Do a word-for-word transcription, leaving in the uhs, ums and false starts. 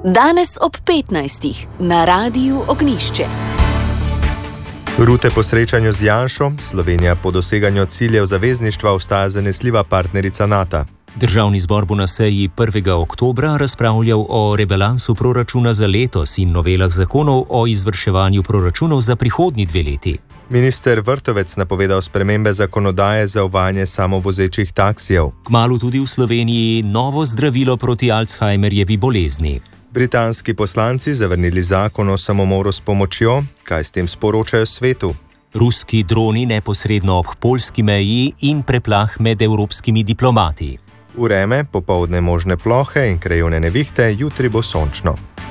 Danes ob petnajstih na Radiu Ognjišče. Rute po srečanju z Janšo, Slovenija po doseganju ciljev zavezništva ostaja zanesljiva partnerica NATO. Državni zbor bo na seji prvega oktobra razpravljal o rebalansu proračuna za letos in novelah zakonov o izvrševanju proračunov za prihodnji dve leti. Minister Vrtovec napovedal spremembe zakonodaje za uvajanje samovozečih taksijev. Kmalu tudi v Sloveniji novo zdravilo proti Alzheimerjevi bolezni. Britanski poslanci zavrnili zakon o samomoru s pomočjo, kaj s tem sporočajo svetu. Ruski droni neposredno ob poljski meji in preplah med evropskimi diplomati. Vreme, popoldne možne plohe in krajevne nevihte, jutri bo sončno.